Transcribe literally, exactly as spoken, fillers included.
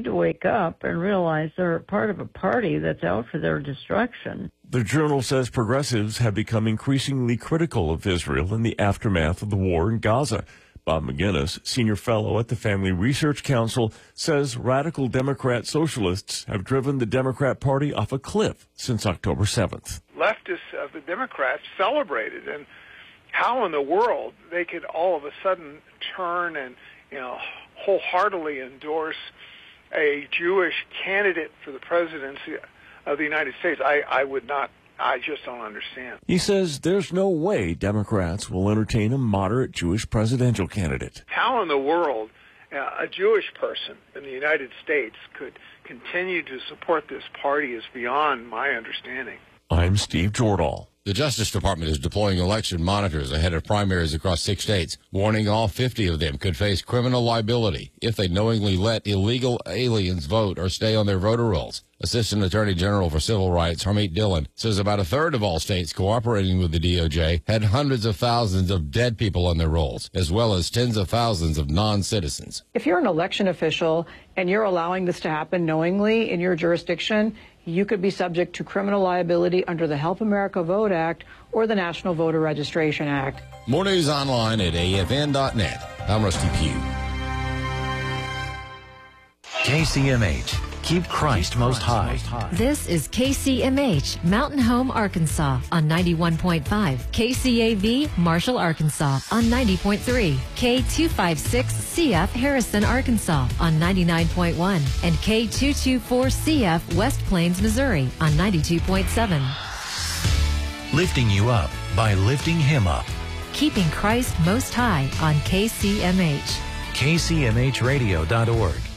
to wake up and realize they're part of a party that's out for their destruction. The Journal says progressives have become increasingly critical of Israel in the aftermath of the war in Gaza. Bob McGinnis, senior fellow at the Family Research Council, says radical Democrat socialists have driven the Democrat Party off a cliff since October seventh. Leftists of the Democrats celebrated, and how in the world they could all of a sudden turn and, you know, wholeheartedly endorse a Jewish candidate for the presidency of the United States, I, I would not I just don't understand. He says there's no way Democrats will entertain a moderate Jewish presidential candidate. How in the world uh, a Jewish person in the United States could continue to support this party is beyond my understanding. I'm Steve Jordahl. The Justice Department is deploying election monitors ahead of primaries across six states, warning all fifty of them could face criminal liability if they knowingly let illegal aliens vote or stay on their voter rolls. Assistant Attorney General for Civil Rights, Harmeet Dillon, says about a third of all states cooperating with the D O J had hundreds of thousands of dead people on their rolls, as well as tens of thousands of non-citizens. If you're an election official and you're allowing this to happen knowingly in your jurisdiction, you could be subject to criminal liability under the Help America Vote Act or the National Voter Registration Act. More news online at A F N dot net. I'm Rusty Pugh. K C M H. Keep Christ most high. This is K C M H, Mountain Home, Arkansas on ninety-one point five. K C A V, Marshall, Arkansas on ninety point three. K two fifty-six C F, Harrison, Arkansas on ninety-nine point one. And K two twenty-four C F, West Plains, Missouri on ninety-two point seven. Lifting you up by lifting him up. Keeping Christ most high on K C M H. K C M H radio dot org.